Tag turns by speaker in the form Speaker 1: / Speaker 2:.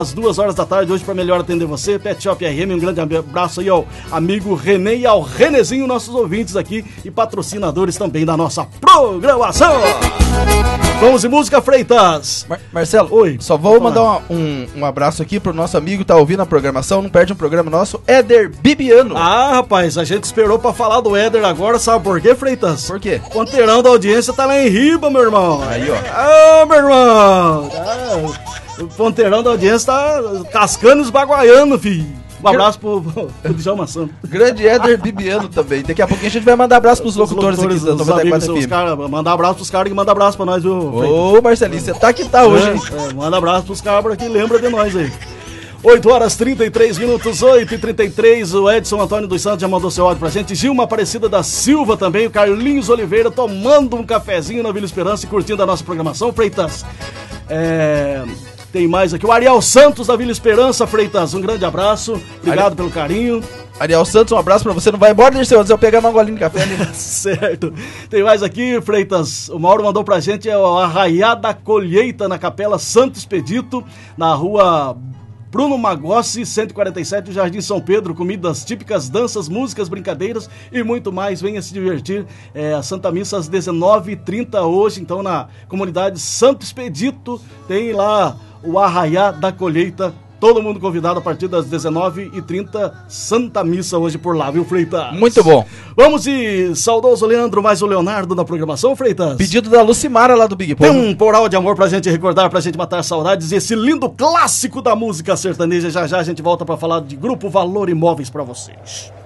Speaker 1: às 2h da tarde, hoje para melhor atender você, Pet Shop RM, um grande abraço aí ao amigo Renê e ao Renezinho, nossos ouvintes aqui e patrocinadores também da nossa programação. Vamos de música, Freitas.
Speaker 2: Marcelo,
Speaker 1: oi.
Speaker 2: Só vou mandar um abraço aqui pro nosso amigo que tá ouvindo a programação, não perde um programa nosso, Éder Bibiano.
Speaker 1: Ah, rapaz, a gente esperou pra falar do Éder agora, sabe por quê, Freitas?
Speaker 2: Por quê?
Speaker 1: O ponteirão da audiência tá lá em riba, meu irmão.
Speaker 2: Aí, ó.
Speaker 1: Ah, meu irmão. O ponteirão da audiência tá cascando e esbaguaiando, filho. Um abraço pro Djalma Santos.
Speaker 2: Grande Éder Bibiano também. Daqui a pouquinho a gente vai mandar abraço pros locutores aqui da 94 FM.
Speaker 1: Mandar abraço pros caras que mandam abraço pra nós, viu?
Speaker 2: Ô, Marcelinho, você tá que tá hoje, hein?
Speaker 1: Manda abraço pros cabras que lembra de nós aí. 8h33, 8h33, o Edson Antônio dos Santos já mandou seu áudio pra gente, Gilma Aparecida da Silva também, o Carlinhos Oliveira tomando um cafezinho na Vila Esperança e curtindo a nossa programação, Freitas. Tem mais aqui, o Ariel Santos da Vila Esperança, Freitas, um grande abraço, obrigado pelo carinho.
Speaker 2: Ariel Santos, um abraço pra você, não vai embora, Dirceu, antes eu pegar uma golinha de café ali.
Speaker 1: Certo, tem mais aqui, Freitas, o Mauro mandou pra gente, é o Arraiá da Colheita na Capela Santo Expedito, na rua Bruno Magossi, 147, Jardim São Pedro, comidas típicas, danças, músicas, brincadeiras e muito mais. Venha se divertir. A Santa Missa às 19h30 hoje, então na comunidade Santo Expedito, tem lá o Arraiá da Colheita. Todo mundo convidado a partir das 19h30, Santa Missa hoje por lá, viu, Freitas?
Speaker 2: Muito bom.
Speaker 1: Vamos de saudoso Leandro, mais o Leonardo na programação, Freitas?
Speaker 2: Pedido da Lucimara lá do Big Pô.
Speaker 1: Tem um plural de amor pra gente recordar, pra gente matar saudades, esse lindo clássico da música sertaneja. Já já a gente volta pra falar de Grupo Valor Imóveis pra vocês.